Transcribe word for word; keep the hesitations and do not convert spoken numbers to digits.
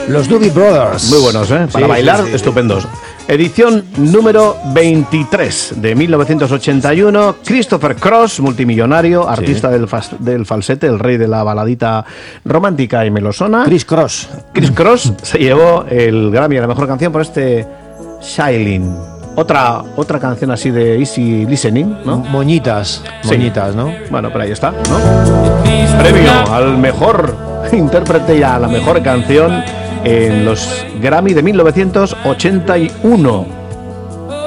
Los Doobie Brothers. Muy buenos, ¿eh? Para Sí, bailar, sí, sí, estupendos. Edición número veintitrés de mil novecientos ochenta y uno. Christopher Cross, multimillonario, artista sí. del, fas, del falsete, el rey de la baladita romántica y melosona. Chris Cross. Chris Cross se llevó el Grammy a la mejor canción por este Shailene. Otra, otra canción así de easy listening, ¿no? Moñitas, sí. moñitas, ¿no? Bueno, pero ahí está, ¿no? Premio al mejor intérprete y a la mejor canción en los Grammy de mil novecientos ochenta y uno.